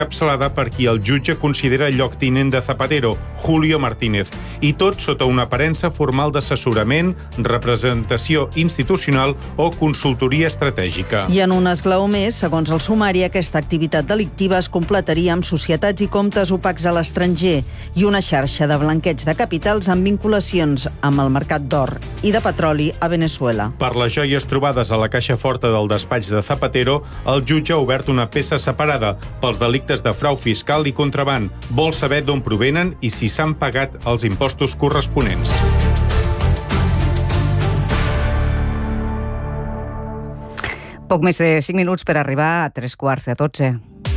encapçalada per qui el jutge considera lloctinent de Zapatero, Julio Martínez, i tot sota una aparença formal d'assessorament, representació institucional o consultoria estratègica. I en un esglaó més, segons el sumari, aquesta activitat delictiva es completaria amb societats i comptes opacs a l'estranger i una xarxa de blanqueig de capitals amb vinculacions amb el mercat d'or i de petroli a Venezuela. Per les joies trobades a la caixa forta del despatx de Zapatero, el jutge ha obert una peça separada pels delictes de frau fiscal i contraban. Vol saber d'on provenen i si s'han pagat els impostos corresponents. Poc més de 5 minuts per arribar a 3:15.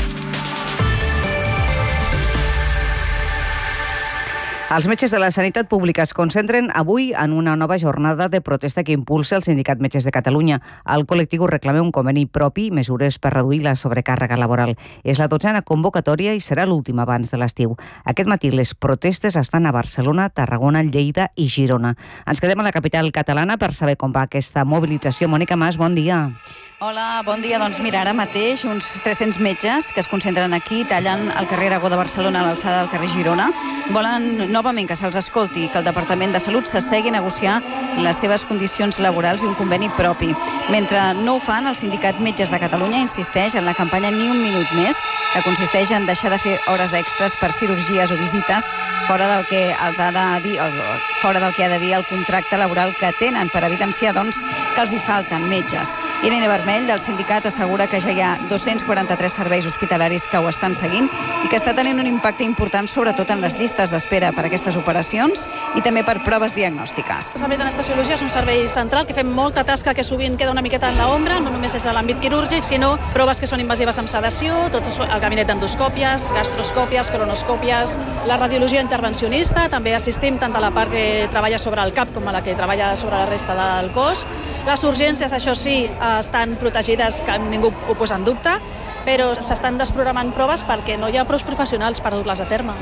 Els metges de la sanitat pública es concentren avui en una nova jornada de protesta que impulsa el Sindicat Metges de Catalunya. El col·lectiu reclama un conveni propi i mesures per reduir la sobrecàrrega laboral. És la 12a convocatòria i serà l'última abans de l'estiu. Aquest matí les protestes es fan a Barcelona, Tarragona, Lleida i Girona. Ens quedem a la capital catalana per saber com va aquesta mobilització. Mònica Mas, bon dia. Hola, bon dia. Doncs mira, ara mateix uns 300 metges que es concentren aquí, tallen el carrer Aragó de Barcelona a l'alçada del carrer Girona. Volen novament que se'ls escolti, que el Departament de Salut s'assegui a negociar les seves condicions laborals i un conveni propi. Mentre no ho fan, el Sindicat Metges de Catalunya insisteix en la campanya Ni un minut més, que consisteix en deixar de fer hores extres per cirurgies o visites fora del que els ha de dir, fora del que ha de dir el contracte laboral que tenen, per evidenciar doncs, que els hi falten metges. Irene Vermell, del sindicat, assegura que ja hi ha 243 serveis hospitalaris que ho estan seguint i que està tenint un impacte important sobretot en les llistes d'espera per a aquestes operacions i també per proves diagnòstiques. El servei d'anestesiologia és un servei central que fem molta tasca que sovint queda una miqueta en l'ombra, no només és a l'àmbit quirúrgic, sinó proves que són invasives amb sedació, tot el gabinet d'endoscòpies, gastroscòpies, colonoscòpies, la radiologia intervencionista, també assistim tant a la part que treballa sobre el cap com a la que treballa sobre la resta del cos. Les urgències, això sí, estan protegides, que ningú ho posa en dubte, però s'estan desprogramant proves perquè no hi ha prou professionals per dur-les a terme.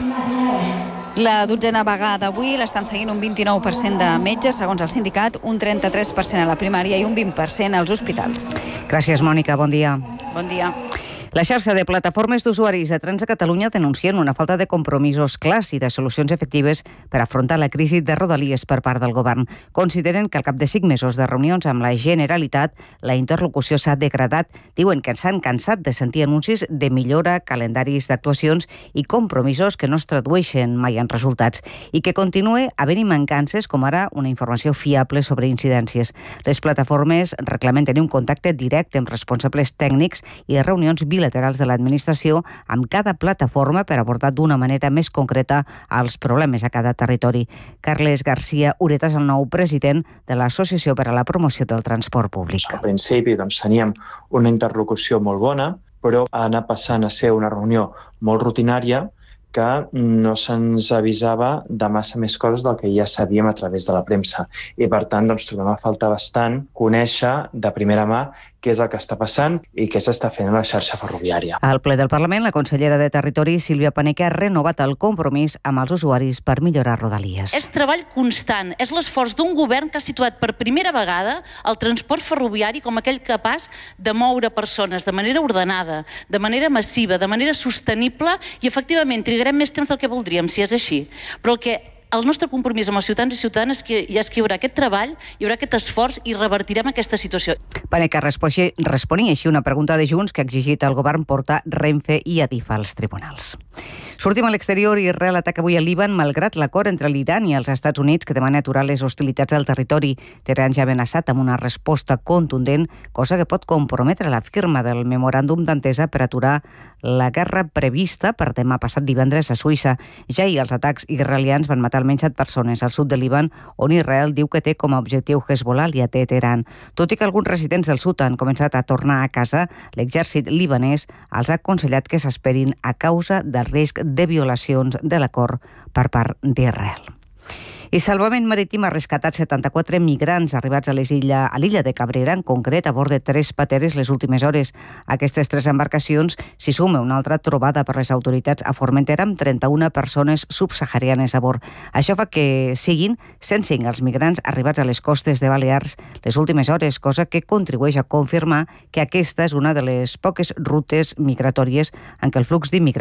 La 12a vaga d'avui l'estan seguint un 29% de metges, segons el sindicat, un 33% a la primària i un 20% als hospitals. Gràcies, Mònica. Bon dia. Bon dia. La xarxa de plataformes d'usuaris de trens de Catalunya denuncien una falta de compromisos clars i de solucions efectives per afrontar la crisi de Rodalies per part del govern. Consideren que al cap de 5 mesos de reunions amb la Generalitat, la interlocució s'ha degradat. Diuen que s'han cansat de sentir anuncis de millora, calendaris d'actuacions i compromisos que no es tradueixen mai en resultats i que continue havent-hi mancances com ara una informació fiable sobre incidències. Les plataformes reclamen tenir un contacte directe amb responsables tècnics i de reunions bilaterals de l'administració amb cada plataforma per abordar d'una manera més concreta els problemes a cada territori. Carles García Ureta és el nou president de l'Associació per a la Promoció del Transport Públic. Al principi teníem una interlocució molt bona, però ha anat passant a ser una reunió molt rutinària que no se'ns avisava de massa més coses del que ja sabíem a través de la premsa. I, per tant, trobem a faltar bastant conèixer de primera mà què és el que està passant i què s'està fent a la xarxa ferroviària. Al ple del Parlament, la consellera de Territori, Sílvia Paneque, ha renovat el compromís amb els usuaris per millorar Rodalies. És treball constant, és l'esforç d'un govern que ha situat per primera vegada el transport ferroviari com aquell capaç de moure persones de manera ordenada, de manera massiva, de manera sostenible i, efectivament, trigarem més temps del que voldríem, si és així. Però el nostre compromís amb els ciutadans i ciutadanes és que hi haurà aquest treball, hi haurà aquest esforç i revertirem aquesta situació. Paneque responia així una pregunta de Junts que ha exigit al govern portar Renfe i Adif als tribunals. Sortim a l'exterior i Israel ataca avui el Líban malgrat l'acord entre l'Iran i els Estats Units que demana aturar les hostilitats al territori. Teheran ja ha amenaçat amb una resposta contundent, cosa que pot comprometre la firma del memoràndum d'entesa per aturar la guerra prevista per demà passat divendres a Suïssa. Ja ahir els atacs israelians van matar almenys 7 persones al sud del Líban, on Israel diu que té com a objectiu Hezbollah i a Teheran. Tot i que alguns residents del sud han començat a tornar a casa, l'exèrcit libanès els ha aconsellat que s'esperin a causa del risc de violacions de l'acord per part d'Israel. I Salvament Marítim ha rescatat 74 migrants arribats a l'illa de Cabrera, en concret a bord de 3 pateres les últimes hores. Aquestes 3 embarcacions s'hi suma una altra trobada per les autoritats a Formentera amb 31 persones subsaharianes a bord. Això fa que siguin 105 els migrants arribats a les costes de Balears les últimes hores, cosa que contribueix a confirmar que aquesta és una de les poques rutes migratòries en què el flux d'immigrants